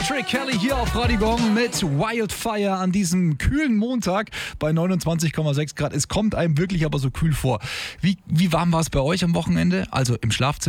Patrick Kelly hier auf Radio Gong mit Wildfire an diesem kühlen Montag bei 29,6 Grad. Es kommt einem wirklich aber so kühl vor. Wie warm war es bei euch am Wochenende? Also im Schlafzimmer?